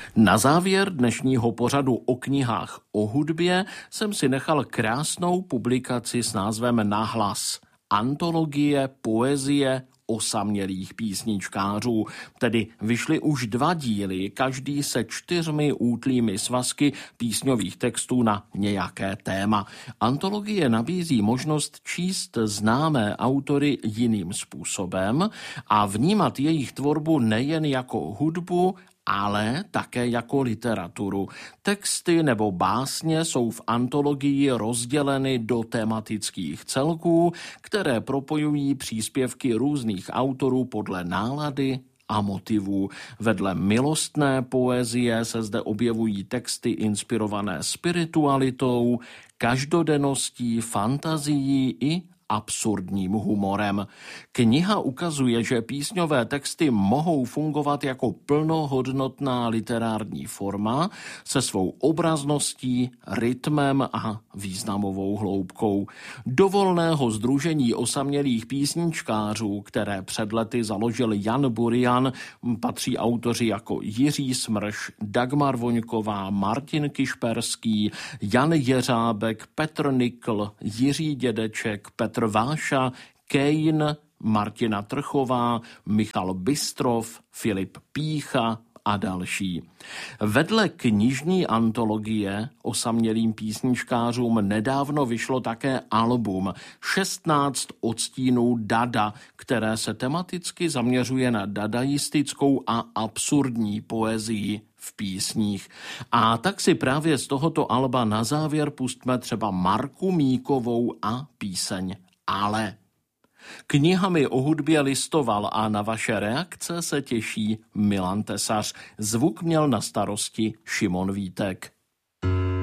Na závěr dnešního pořadu o knihách o hudbě jsem si nechal krásnou publikaci s názvem Nahlas. Antologie poezie osamělých písničkářů. Tedy vyšly už 2 díly, každý se 4 útlými svazky písňových textů na nějaké téma. Antologie nabízí možnost číst známé autory jiným způsobem a vnímat jejich tvorbu nejen jako hudbu, ale také jako literaturu. Texty nebo básně jsou v antologii rozděleny do tematických celků, které propojují příspěvky různých autorů podle nálady a motivů. Vedle milostné poezie se zde objevují texty inspirované spiritualitou, každodenností, fantazií i absurdním humorem. Kniha ukazuje, že písňové texty mohou fungovat jako plnohodnotná literární forma se svou obrazností, rytmem a významovou hloubkou. Do volného sdružení osamělých písničkářů, které před lety založil Jan Burian, patří autoři jako Jiří Smrš, Dagmar Voňková, Martin Kišperský, Jan Jeřábek, Petr Nikl, Jiří Dědeček, Petr Váša, Kejn, Martina Trchová, Michal Bystrov, Filip Pícha a další. Vedle knižní antologie osamělým písničkářům nedávno vyšlo také album 16 odstínů dada, které se tematicky zaměřuje na dadaistickou a absurdní poezii v písních. A tak si právě z tohoto alba na závěr pustíme třeba Marku Míkovou a píseň Ale. Knihami o hudbě listoval a na vaše reakce se těší Milan Tesař. Zvuk měl na starosti Šimon Vítek.